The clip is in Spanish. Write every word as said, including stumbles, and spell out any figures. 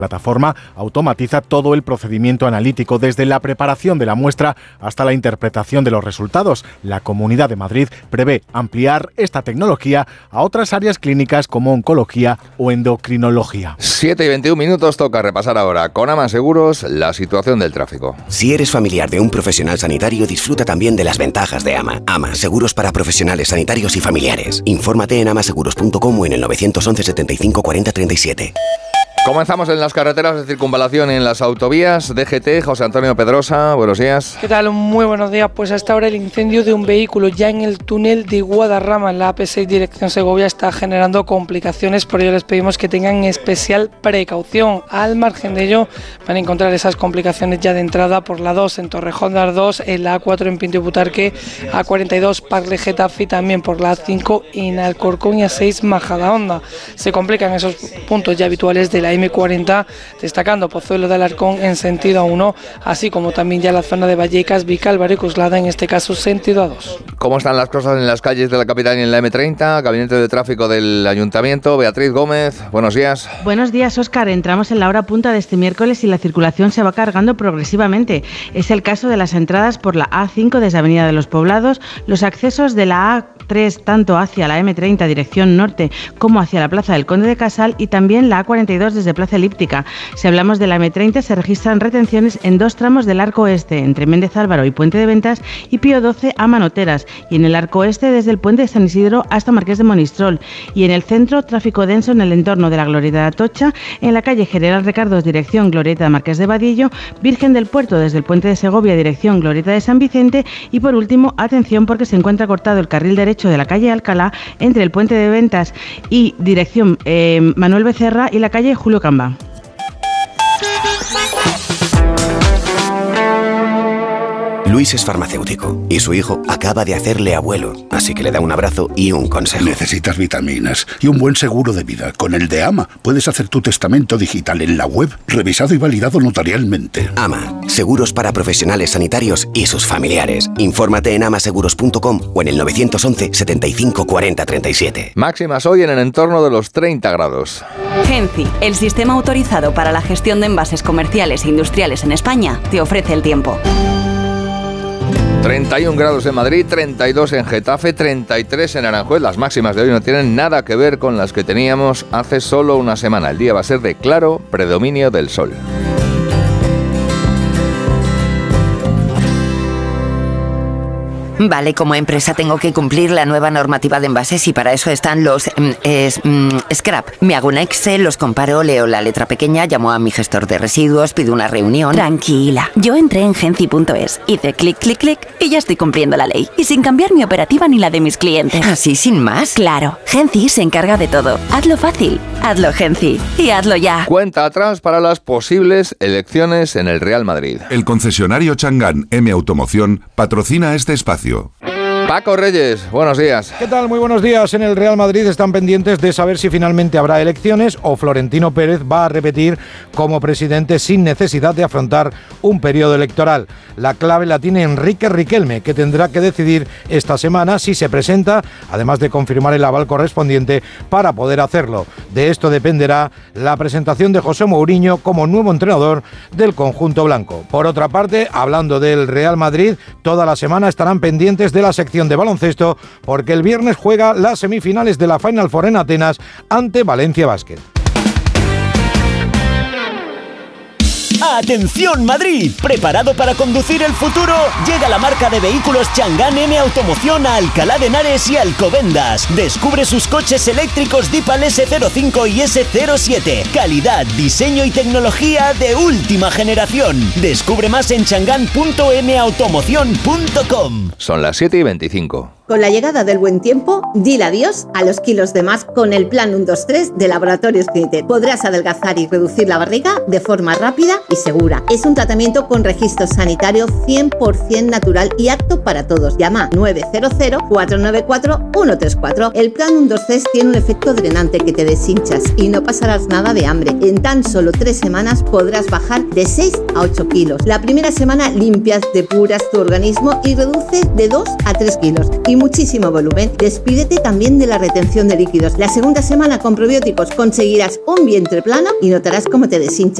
La plataforma automatiza todo el procedimiento analítico, desde la preparación de la muestra hasta la interpretación de los resultados. La Comunidad de Madrid prevé ampliar esta tecnología a otras áreas clínicas como oncología o endocrinología. siete y veintiún minutos, toca repasar ahora con Ama Seguros la situación del tráfico. Si eres familiar de un profesional sanitario, disfruta también de las ventajas de Ama. Ama, seguros para profesionales sanitarios y familiares. Infórmate en amaseguros punto com o en el nueve once setenta y cinco cuarenta treinta y siete. Comenzamos en las carreteras de circunvalación y en las autovías. D G T, José Antonio Pedrosa, buenos días. ¿Qué tal? Muy buenos días. Pues hasta ahora el incendio de un vehículo ya en el túnel de Guadarrama, en la A P seis dirección Segovia, está generando complicaciones. Por ello les pedimos que tengan especial precaución. Al margen de ello van a encontrar esas complicaciones ya de entrada por la dos en Torrejón de Ardoz, en la A cuatro en Pinto y Butarque, A cuarenta y dos Parle Getafe y también por la A cinco en Alcorcón y A seis Majadahonda. Se complican esos puntos ya habituales de la M cuarenta, destacando Pozuelo de Alarcón en sentido A uno, así como también ya la zona de Vallecas, Vicálvaro y Coslada, en este caso sentido A dos. ¿Cómo están las cosas en las calles de la capital y en la M treinta? Gabinete de Tráfico del Ayuntamiento, Beatriz Gómez, buenos días. Buenos días, Óscar. Entramos en la hora punta de este miércoles y la circulación se va cargando progresivamente. Es el caso de las entradas por la A cinco desde Avenida de los Poblados, los accesos de la A tres tanto hacia la M treinta dirección norte como hacia la Plaza del Conde de Casal y también la A cuarenta y dos desde Plaza Elíptica. Si hablamos de la M treinta, se registran retenciones en dos tramos del arco oeste, entre Méndez Álvaro y Puente de Ventas, y Pío doce a Manoteras, y en el arco oeste desde el Puente de San Isidro hasta Marqués de Monistrol, y en el centro tráfico denso en el entorno de la Glorieta de Atocha, en la calle General Ricardos dirección Glorieta de Marqués de Vadillo, Virgen del Puerto desde el Puente de Segovia dirección Glorieta de San Vicente, y por último, atención porque se encuentra cortado el carril derecho de la calle Alcalá entre el Puente de Ventas y dirección eh, Manuel Becerra y la calle Julio Camba. Luis es farmacéutico y su hijo acaba de hacerle abuelo, así que le da un abrazo y un consejo. Necesitas vitaminas y un buen seguro de vida. Con el de Ama puedes hacer tu testamento digital en la web, revisado y validado notarialmente. Ama, seguros para profesionales sanitarios y sus familiares. Infórmate en amaseguros punto com o en el nueve once setenta y cinco cuarenta treinta y siete. Máximas hoy en el entorno de los treinta grados. Genci, el sistema autorizado para la gestión de envases comerciales e industriales en España, te ofrece el tiempo. treinta y un grados en Madrid, treinta y dos en Getafe, treinta y tres en Aranjuez. Las máximas de hoy no tienen nada que ver con las que teníamos hace solo una semana. El día va a ser de claro predominio del sol. Vale, como empresa tengo que cumplir la nueva normativa de envases y para eso están los mm, es, mm, scrap. Me hago un Excel, los comparo, leo la letra pequeña, llamo a mi gestor de residuos, pido una reunión. Tranquila, yo entré en genci punto es, hice clic, clic, clic y ya estoy cumpliendo la ley. Y sin cambiar mi operativa ni la de mis clientes. ¿Así sin más? Claro, Genci se encarga de todo. Hazlo fácil, hazlo Genci y hazlo ya. Cuenta atrás para las posibles elecciones en el Real Madrid. El concesionario Chang'an M Automoción patrocina este espacio. Paco Reyes, buenos días. ¿Qué tal? Muy buenos días. En el Real Madrid están pendientes de saber si finalmente habrá elecciones o Florentino Pérez va a repetir como presidente sin necesidad de afrontar un periodo electoral. La clave la tiene Enrique Riquelme, que tendrá que decidir esta semana si se presenta, además de confirmar el aval correspondiente para poder hacerlo. De esto dependerá la presentación de José Mourinho como nuevo entrenador del conjunto blanco. Por otra parte, hablando del Real Madrid, toda la semana estarán pendientes de la sección de baloncesto porque el viernes juega las semifinales de la Final Four en Atenas ante Valencia Basket. ¡Atención Madrid! ¿Preparado para conducir el futuro? Llega la marca de vehículos Chang'an M Automoción a Alcalá de Henares y Alcobendas. Descubre sus coches eléctricos Deepal ese cero cinco y ese cero siete. Calidad, diseño y tecnología de última generación. Descubre más en chang'an punto m automoción punto com. Son las siete y veinticinco. Con la llegada del buen tiempo, dile adiós a los kilos de más con el plan uno dos tres de Laboratorios Clinitet. Podrás adelgazar y reducir la barriga de forma rápida y segura. Es un tratamiento con registro sanitario cien por ciento natural y apto para todos. Llama nueve cero cero, cuatro nueve cuatro, uno tres cuatro. El plan uno dos tres tiene un efecto drenante que te deshinchas y no pasarás nada de hambre. En tan solo tres semanas podrás bajar de seis a ocho kilos. La primera semana limpias, depuras tu organismo y reduces de dos a tres kilos. Y muchísimo volumen. Despídete también de la retención de líquidos. La segunda semana con probióticos conseguirás un vientre plano y notarás cómo te deshinchas.